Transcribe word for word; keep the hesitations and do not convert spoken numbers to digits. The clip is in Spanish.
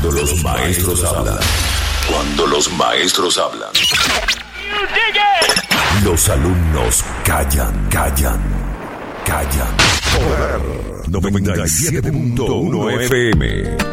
Cuando los maestros hablan. Cuando los maestros hablan. Los alumnos callan, callan, callan. Poder noventa y siete punto uno F M.